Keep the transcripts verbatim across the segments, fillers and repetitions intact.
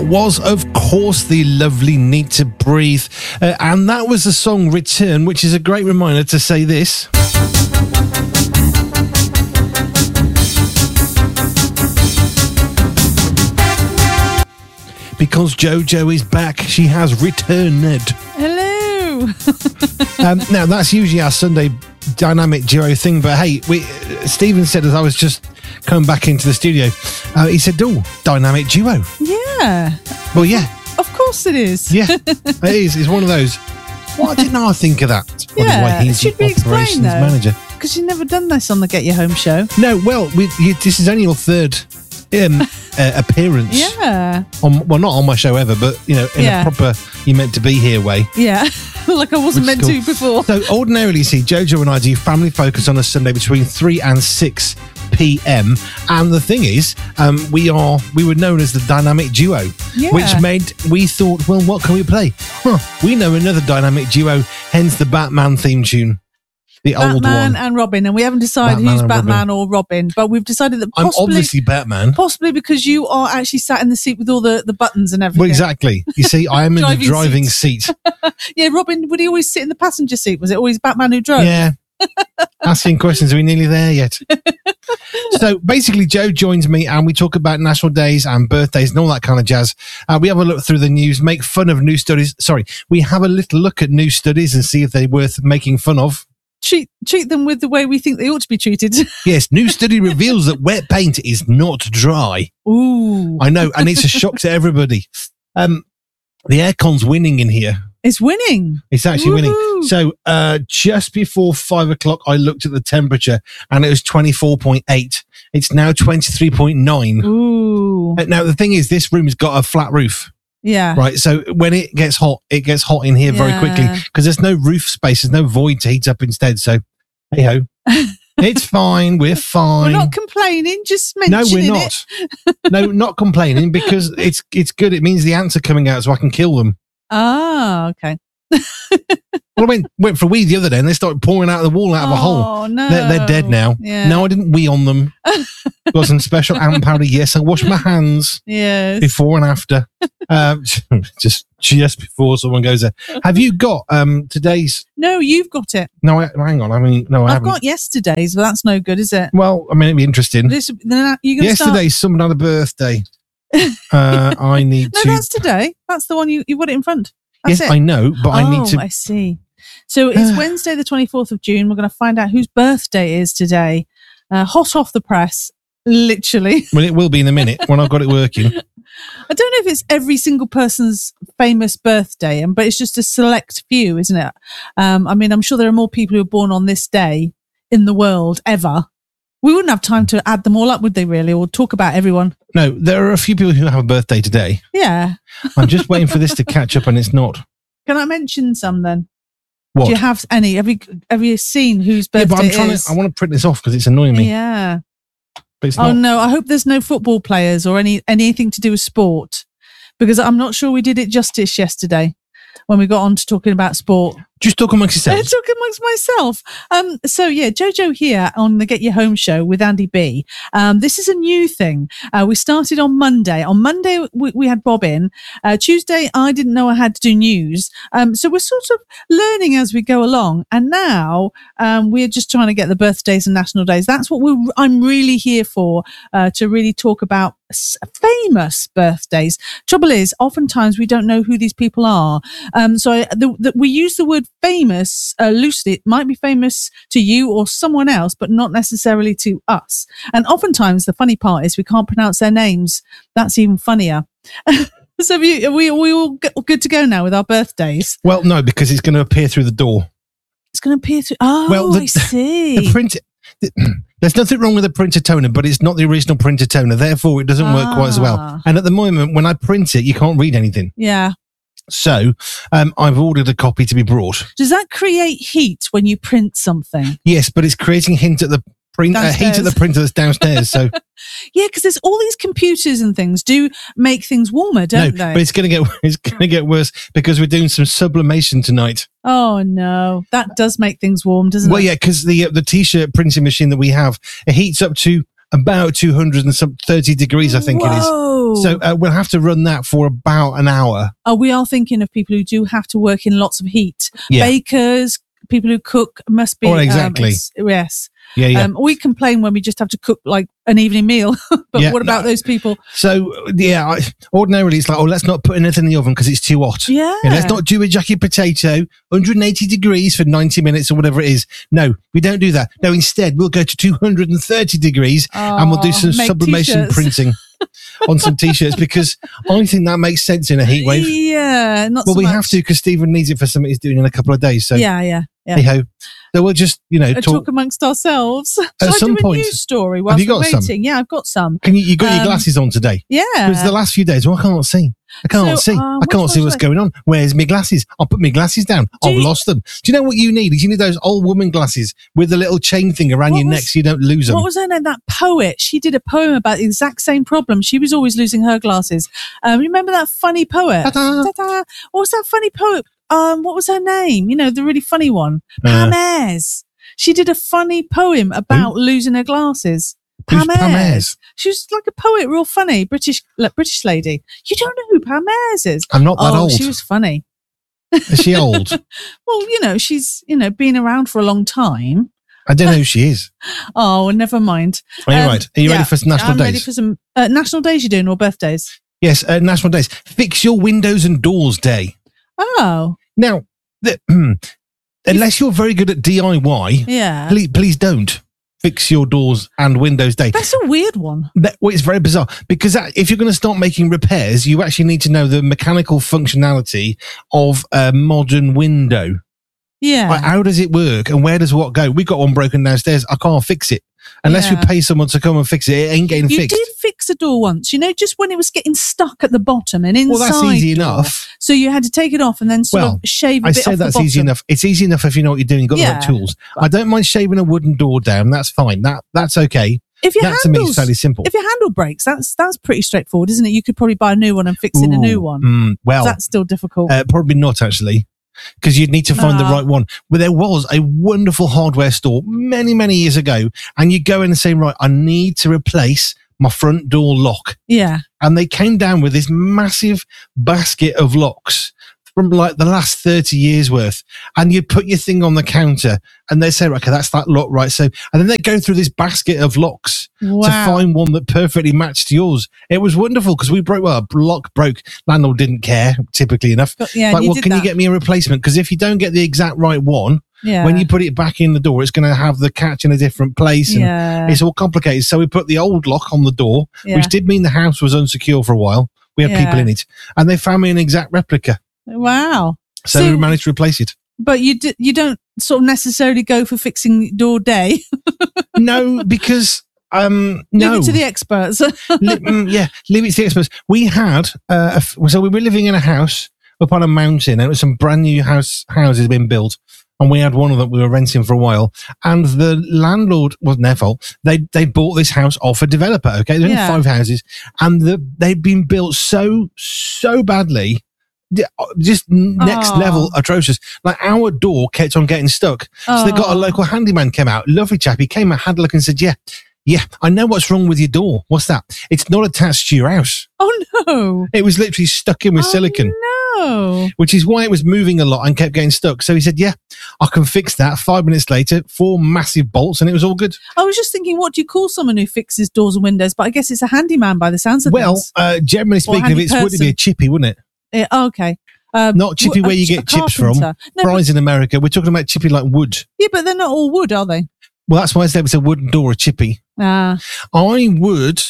That was, of course, the lovely Need to Breathe. Uh, and that was the song Return, which is a great reminder to say this. Because JoJo is back, she has returned. Hello. um, now, that's usually our Sunday dynamic duo thing, but hey, we, uh, Stephen said as I was just coming back into the studio, uh, he said, oh, dynamic duo. Yeah. Well, yeah. Of course it is. Yeah, it is. It's one of those. Why didn't I think of that? Yeah, Why he's it should the be explained, operations though. manager. Because you've never done this on the Get Your Home show. No, well, we, you, this is only your third um, uh, appearance. Yeah. On, well, not on my show ever, but, you know, in Yeah. a proper you meant to be here way. Yeah. Like I wasn't Which meant is to before. So ordinarily, see, JoJo and I do Family Focus on a Sunday between three and six p.m. And the thing is, um, we are we were known as the dynamic duo, Yeah. which made we thought, well, what can we play? Huh, we know another dynamic duo, hence the Batman theme tune, the old Batman one. and Robin, and we haven't decided Batman who's and Batman Robin. or Robin, but we've decided that I'm possibly, obviously Batman. possibly because you are actually sat in the seat with all the, the buttons and everything. Well, exactly. You see, I am in the Driving driving seat. Yeah, Robin, would he always sit in the passenger seat? Was it always Batman who drove? Yeah. Asking questions. Are we nearly there yet? So basically, Joe joins me and we talk about national days and birthdays and all that kind of jazz. Uh, we have a look through the news, make fun of new studies. Sorry, we have a little look at new studies and see if they're worth making fun of. Treat, treat them with the way we think they ought to be treated. Yes, new study reveals that wet paint is not dry. Ooh. I know, and it's a shock to everybody. Um, the aircon's winning in here. It's winning. It's actually Woohoo. winning. So uh, just before five o'clock, I looked at the temperature and it was twenty-four point eight. It's now twenty-three point nine. Ooh. Uh, Now, the thing is, this room has got a flat roof, Yeah. right? So when it gets hot, it gets hot in here very Yeah. quickly because there's no roof space. There's no void to heat up instead. So, hey ho. It's fine. We're We're fine. not complaining, just No, mentioning we're it. not. No, not complaining because it's it's good. It means the ants are coming out so I can kill them. Ah, okay. Well, I went went for a wee the other day and they started pouring out of the wall out of a hole. Oh, no. They're, they're dead now. Yeah. No, I didn't wee on them. Got some special ant powder. Yes, I washed my hands Yes. before and after. Um, just just before someone goes there. Have you got um today's? No, you've got it. No, I, hang on. I mean, no, I I've haven't. got yesterday's, but that's no good, is it? Well, I mean, it'd be interesting. This, then you're going to start. Yesterday, someone had a birthday. Uh, I need No, to. that's today. That's the one you you got it in front. That's Yes, it. I know, but oh, I need to. I see. So it's Wednesday, the twenty-fourth of June. We're going to find out whose birthday is today. Uh, hot off the press, literally. Well, it will be in a minute when I've got it working. I don't know if it's every single person's famous birthday, and but it's just a select few, isn't it? Um, I mean, I'm sure there are more people who are born on this day in the world ever. We wouldn't have time to add them all up, would they? Really, or talk about everyone? No, there are a few people who have a birthday today. Yeah. I'm just waiting for this to catch up, and it's not. Can I mention some then? What? Do you have any? Have you have you seen whose Yeah, birthday but I'm trying it is? to. I want to print this off because it's annoying me. Yeah. But it's Oh not. no! I hope there's no football players or any anything to do with sport, because I'm not sure we did it justice yesterday when we got on to talking about sport. Just talk amongst I yourselves. talk amongst myself. Um, so yeah, JoJo here on the Get Your Home show with Andy B. Um, this is a new thing. Uh, we started on Monday. On Monday we, we had Bob in. Uh, Tuesday I didn't know I had to do news. Um, so we're sort of learning as we go along. And now um, we're just trying to get the birthdays and national days. That's what we I'm really here for, uh, to really talk about s- famous birthdays. Trouble is, oftentimes we don't know who these people are. Um, so I, the, the, we use the word famous uh, loosely. It might be famous to you or someone else, but not necessarily to us. And oftentimes the funny part is we can't pronounce their names. That's even funnier. So have you, are we, are we all g- good to go now with our birthdays? Well, no, because it's going to appear through the door. It's going to appear through. Oh, Well, the- I see. The print. There's nothing wrong with the printer toner, but it's not the original printer toner. Therefore, it doesn't work quite as well. Ah. And at the moment, when I print it, you can't read anything. Yeah. So um, I've ordered a copy to be brought. Does that create heat when you print something? Yes, but it's creating hint at the print, uh, heat at Downstairs. the printer that's downstairs. So Yeah, because there's all these computers and things do make things warmer, no, don't they? but it's going to get it's going to get worse because we're doing some sublimation tonight. Oh no, that does make things warm, doesn't Well, it? yeah, because the uh, the t-shirt printing machine that we have, it heats up to about two hundred and some thirty degrees, I think it is. Whoa. Oh. So uh, we'll have to run that for about an hour. Oh, we are thinking of people who do have to work in lots of heat. Yeah. Bakers, people who cook must be. Oh, exactly. Um, it's- yes. Yeah, yeah. Um, we complain when we just have to cook like an evening meal. But Yeah, what about no. those people? So, yeah, I, ordinarily it's like, oh, let's not put anything in the oven because it's too hot. Yeah. Yeah, let's not do a jacket potato, one hundred eighty degrees for ninety minutes or whatever it is. No, we don't do that. No, instead, we'll go to two hundred thirty degrees and we'll do Oh, some make sublimation t-shirts. printing on some T-shirts because I think that makes sense in a heat wave. Yeah, not Well, so we much. have to because Stephen needs it for something he's doing in a couple of days. So, Yeah, yeah, yeah. hey ho. So we'll just, you know, Uh, talk. talk amongst ourselves. Shall I some do a point- news story whilst you got we're some? waiting? Yeah, I've got some. Can you, you got your um, glasses on today? Yeah. Because the last few days, well, I can't see. I can't So, see. um, I which can't one see should what's I- going on. Where's my glasses? I'll put my glasses down. Do I've you- lost them. Do you know what you need? Is you need those old woman glasses with the little chain thing around What your was- neck so you don't lose them. What was her name? That poet. She did a poem about the exact same problem. She was always losing her glasses. Um, remember that funny poet? Ta-da. Ta-da. What was that funny poet? Um, what was her name? You know, the really funny one. Uh, Pam Ayres. She did a funny poem about losing her glasses. Who's Pam, Pam Ayres. Ayres? She was like a poet, real funny, British like, British lady. You don't know who Pam Ayres is? I'm not that oh, old. she was funny. Is she old? Well, you know, she's you know been around for a long time. I don't know who she is. Oh, never mind. Are you Um, right? Are you yeah, ready for some national I'm days? ready for some uh, national days. You're doing or birthdays? Yes, uh, National Days. Fix your windows and doors day. Oh, Now, the, unless you're very good at D I Y, yeah. please, please don't fix your doors and windows day. That's a weird one. That, well, it's very bizarre because that, if you're going to start making repairs, you actually need to know the mechanical functionality of a modern window. Yeah. Like, how does it work and where does what go? We got one broken downstairs. I can't fix it unless Yeah. we pay someone to come and fix it. It ain't getting You fixed. did fix a door once, you know, just when it was getting stuck at the bottom and inside. Well, that's easy door. enough. So you had to take it off and then sort Well, of shave a I bit said off that's the bottom. easy enough. It's easy enough if you know what you're doing. You've got the Yeah. right tools. I don't mind shaving a wooden door down. That's fine. That That's okay. If your That to me is handles, fairly simple. if your handle breaks, that's that's pretty straightforward, isn't it? You could probably buy a new one and fix in a new Ooh, one. mm, well, That's still difficult. Uh, probably not actually, because you'd need to find the Ah. right one. But there was a wonderful hardware store many, many years ago, and you go in and say, right, I need to replace my front door lock. yeah. And they came down with this massive basket of locks from like the last thirty years worth. And you put your thing on the counter and they say, okay, that's that lock, right? So, and then they go through this basket of locks Wow. to find one that perfectly matched yours. It was wonderful because we broke, well, a lock broke. Landlord didn't care, typically enough. But, yeah, like, you well, did can you that. get me a replacement? Because if you don't get the exact right one, yeah. when you put it back in the door, it's going to have the catch in a different place. And yeah. it's all complicated. So we put the old lock on the door, Yeah. which did mean the house was unsecure for a while. We had Yeah. people in it, and they found me an exact replica. Wow. So, So- we managed to replace it. But you d- you don't sort of necessarily go for fixing door day. No, because um, no. Leave it to the experts. Li- mm, yeah, leave it to the experts. We had uh, a f- so we were living in a house up on a mountain, and it was some brand new house houses being built. And we had one of them we were renting for a while, and the landlord wasn't their fault. They they bought this house off a developer. Okay, there were Yeah. five houses, and the, they'd been built so so badly, d- just next Aw. level atrocious. Like our door kept on getting stuck, so they got a Oh. local handyman came out, lovely chap. He came out, had a look, and said, "Yeah, yeah, I know what's wrong with your door. What's that? It's not attached to your house. Oh no. It was literally stuck in with Oh, silicon." No. Which is why it was moving a lot and kept getting stuck. So he said, yeah, I can fix that. Five minutes later, four massive bolts and it was all good. I was just thinking, what do you call someone who fixes doors and windows? But I guess it's a handyman by the sounds of Well, things. uh, generally speaking, if handy it's would it be person. a chippy, wouldn't it? Yeah, oh, okay. Um, Not chippy wo- where a you ch- get a chips from. carpenter. No, but- Fries in America. We're talking about chippy like wood. yeah, but they're not all wood, are they? Well, that's why I said it's a wooden door, a chippy. Ah, I would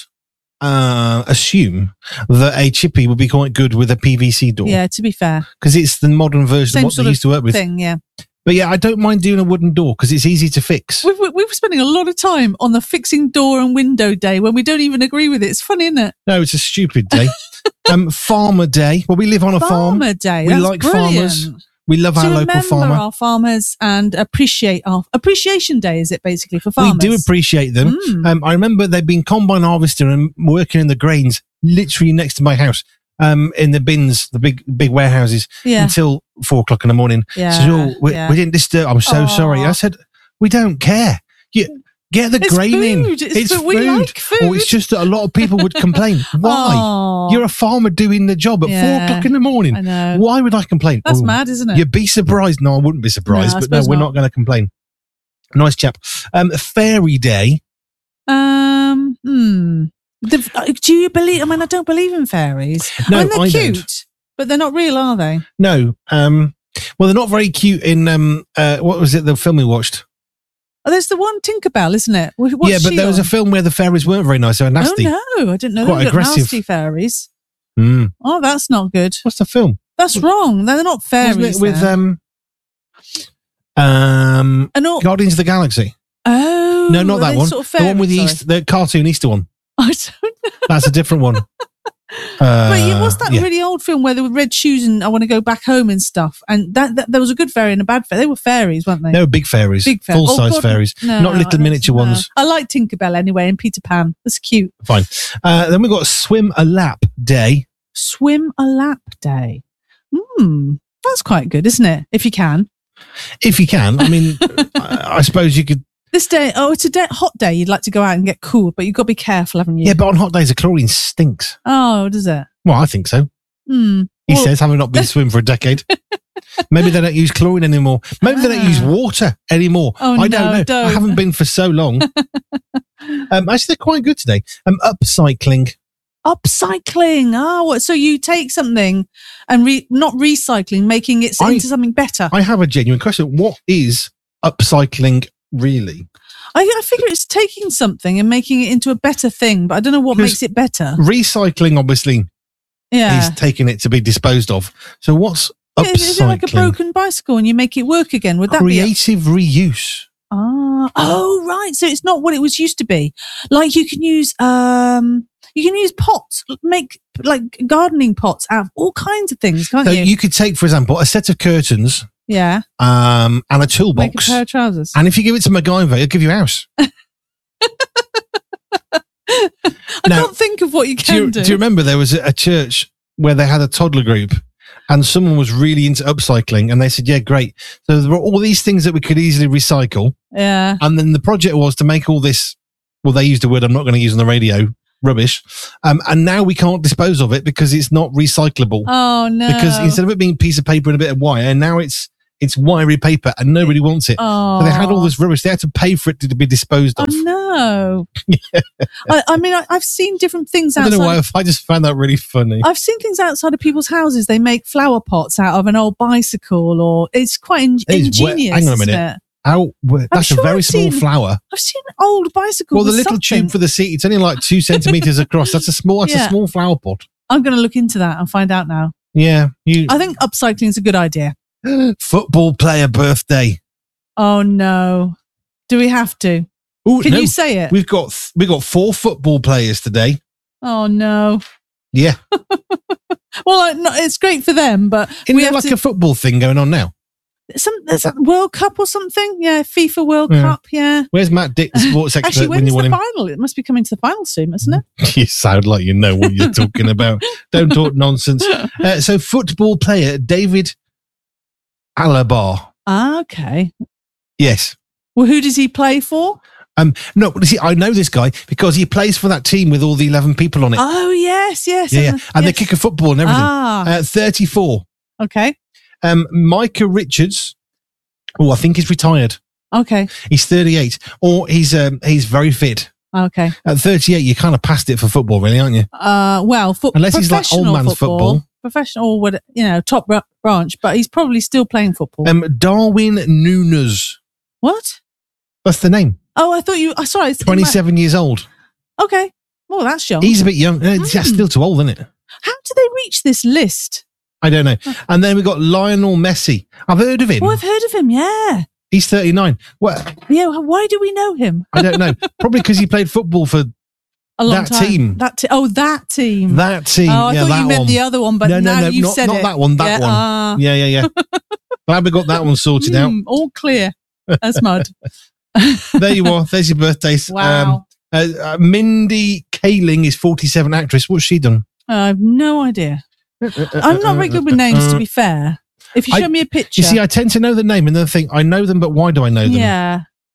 uh, assume that a chippy would be quite good with a P V C door. yeah. To be fair, Because it's the modern version Same of what sort they of used to work with. thing. Yeah, But yeah, I don't mind doing a wooden door because it's easy to fix. we've we've spending a lot of time on the fixing door and window day when we don't even agree with it. It's funny, isn't it? No, it's a stupid day. um, Farmer Day. Well, we live on a farm. Farmer day. We That's like brilliant. farmers. We love So our local remember farmer. our farmers and appreciate our appreciation day. Is it basically for We farmers? do appreciate them. Mm. Um, I remember they've been combine harvester and working in the grains literally next to my house. Um, in the bins, the big big warehouses, Yeah, until four o'clock in the morning. yeah. Says, oh, we, yeah. we didn't disturb. I'm so Aw. sorry. I said, we don't care. You, Get the It's grain in. food. It's food. We like food. Or it's just that a lot of people would complain. Why? Oh. You're a farmer doing the job at Yeah. four o'clock in the morning. I know. Why would I complain? That's Oh, mad, isn't it? You'd be surprised. No, I wouldn't be surprised. No, I but no, suppose we're not. not going to complain. Nice chap. Um, Fairy Day. Um, hmm. The, uh, do you believe? I mean, I don't believe in fairies. No, I mean, they're I cute, don't. but they're not real, are they? No. Um, well, they're not very cute in, um, uh, what was it, the film we watched? Oh, there's the one Tinkerbell, isn't it? What's yeah, but she there was on? a film where the fairies weren't very nice. They were nasty. Oh no, I didn't know Quite they were aggressive. nasty fairies. Mm. Oh, that's not good. What's the film? That's wrong. They're not fairies. Wasn't it with then. um, um, and all, Guardians of the Galaxy? oh, No, not are that they one. Sort of The one with the fairies? East, the cartoon Easter one. I don't know. That's a different one. Uh, But yeah, what's that yeah. really old film where there were red shoes and I want to go back home and stuff? And that, that there was a good fairy and a bad fairy. They were fairies, weren't they? They were big fairies, Big fairies. full size Oh, God, fairies, no, not little that's- miniature no. ones. I like Tinkerbell anyway and Peter Pan. That's cute. Fine. Uh, then we've got Swim a Lap Day. Swim a lap day. Hmm, that's quite good, isn't it? If you can. If you can. I mean, I, I suppose you could. This day, oh, it's a day, hot day. You'd like to go out and get cool, but you've got to be careful, haven't you? Yeah, but on hot days, the chlorine stinks. Oh, does it? Well, I think so. Hmm. He Well- says, having not been swim for a decade. Maybe they don't use chlorine anymore. Maybe they don't use Ah. water anymore. Oh, I don't no, know. don't. I haven't been for so long. um, actually, they're quite good today. Um, upcycling. Upcycling. Ah, what? So you take something and re- not recycling, making it I- into something better. I, I have a genuine question. What is upcycling really? I figure it's taking something and making it into a better thing, but I don't know what Because- makes it better. Recycling, obviously, Yeah. is taking it to be disposed of. So what's Yeah, upcycling? is it like a broken bicycle and you make it work again? Would that be? Creative reuse. Ah, oh, right. So it's not what it was used to be. Like you can use, um, you can use pots, make like gardening pots out of all kinds of things, can't So you? you could take, for example, a set of curtains yeah. um, and a Make a toolbox. pair of trousers. And if you give it to MacGyver, he'll give you a house. I Now, can't think of what you Do can you, do. do you remember there was a, a church where they had a toddler group and someone was really into upcycling and they said, yeah, great. So there were all these things that we could easily recycle. Yeah. And then the project was to make all this, well, they used a word I'm not going to use on the radio, rubbish. Um, and now we can't dispose of it because it's not recyclable. Oh no. Because instead of it being a piece of paper and a bit of wire, now it's it's wiry paper and nobody wants it. oh. So they had all this rubbish. They had to pay for it to be disposed Oh of. no. I, I mean, I, I've seen different things I don't outside. know why. I just found that really funny. I've seen things outside of people's houses. They make flower pots out of an old bicycle, or it's quite in- It is wet. ingenious. Hang on a isn't minute. it? How? That's sure a very I've small seen- flower. I've seen an old bicycle. Well, the with little something. tube for the seat, it's only like two centimeters across. That's a small, that's Yeah. a small flower pot. I'm going to look into that and find out now. Yeah. You, I think upcycling is a good idea. football player birthday. Oh no. Do we have to? Ooh, Can no, you say it? We've got, th- we've got four football players today. Oh no. Yeah. Well, I, no, it's great for them, but Isn't we there have like to. a football thing going on now? some there's a World Cup or something. Yeah, FIFA World Yeah. Cup. Yeah. Where's Matt Dick, the sports expert, Actually, when when's you want the him? final? It must be coming to the final soon, mustn't it? You sound like you know what you're talking about. Don't talk nonsense. Uh, so, football player David Alaba. Ah, okay. Yes. Well, who does he play for? Um, no, but see, I know this guy because he plays for that team with all the eleven people on it. Oh, yes, yes. yeah, yeah. And they yes. kick a football and everything. Ah, Uh, thirty-four. okay. Um, Micah Richards. Oh, I think he's retired. Okay. He's thirty-eight, or he's um, he's very fit. Okay. At thirty-eight, you're kind of past it for football, really, aren't you? Uh, well, foot, Unless he's like old professional man's football. Professional, what you know, top br- branch, but he's probably still playing football. Um, Darwin Núñez. what? That's the name. Oh, I thought you. Oh, sorry. it's in my- twenty-seven years old. Okay. Well, that's young. He's a bit young. Uh, That's Mm. still too old, isn't it? How did they reach this list? I don't know. And then we've got Lionel Messi. I've heard of him. Oh, I've heard of him. Yeah. He's thirty-nine. Well, Yeah. Why do we know him? I don't know. Probably because he played football for A long That time. team. That te- oh, that team. that team. oh, I yeah, thought that you meant one. the other one, but no, no, now no, you've not, said not it. that one. That yeah, one. ah. Yeah, yeah, yeah. Glad we got that one sorted out. Mm, all clear as mud. There you are. There's your birthdays. Wow. Um, uh, uh, Mindy Kaling is forty-seven, actress. What's she done? I have no idea. I'm not very good with names, to be fair. If you I- show me a picture. You see, I tend to know the name and then think, I know them, but why do I know them? yeah.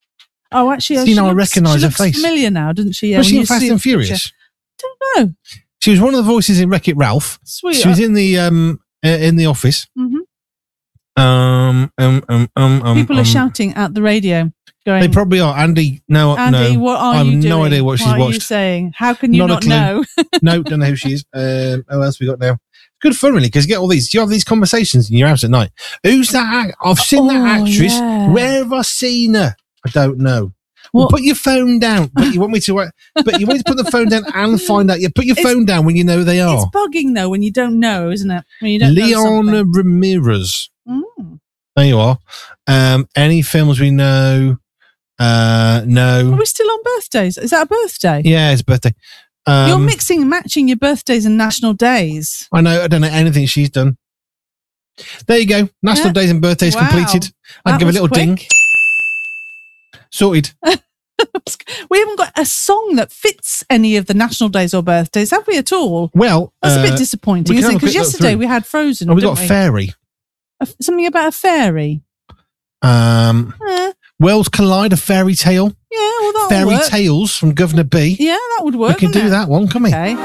Oh, actually, See, she now I looks- recognise she her looks face. familiar now, doesn't she? Yeah, Was when she you in Fast see and the picture. Furious? Don't know. She was one of the voices in Wreck-It Ralph. Sweet. She was in the um uh, in the office. Mhm. Um, um, um, um, um, People are um, shouting at the radio, going, They probably are. Andy, no, Andy, no. what are I have you doing? no idea what she's What are you watched. saying? How can you Not a not clue. know? No, don't know who she is. Um, who else we got now? Good fun, really, because you get all these. You have these conversations in your house at night. Who's that? Act- I've seen that Oh, actress. yeah. Where have I seen her? I don't know. Well, What? put your phone down. But you want me to? uh, But you want me to put the phone down and find out. You put your It's- phone down when you know they It's are. bugging, though, when you don't know, isn't it? When you don't know Leon something. Ramirez. Mm. There you are. Um, any films we know? Uh, Are no. we still on birthdays? Is that a birthday? Yeah, it's birthday. Um, You're mixing and matching your birthdays and national days. I know. I don't know anything she's done. There you go. National Yeah. Days and birthdays Wow. completed. I'd That give a was little quick. ding. Sorted. We haven't got a song that fits any of the national days or birthdays, have we at all? Well, That's a uh, bit disappointing, we can isn't it? have a Because quick look yesterday through. we had Frozen. oh, we didn't got Fairy. A f- something about a fairy. Um, Eh, Worlds Collide, a fairy tale. yeah, well, that'll Fairy work. Tales from Governor B. Yeah, that would work. we can wouldn't do it? that one, can we? Okay.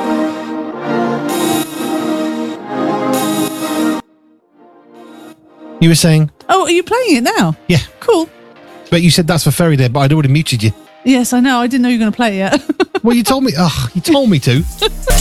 You were saying, Oh, are you playing it now? Yeah. Cool. but you said that's for Fairy Day, but I'd already muted you. Yes, I know. I didn't know you were going to play it yet. Well, you told me. Oh, you told me to.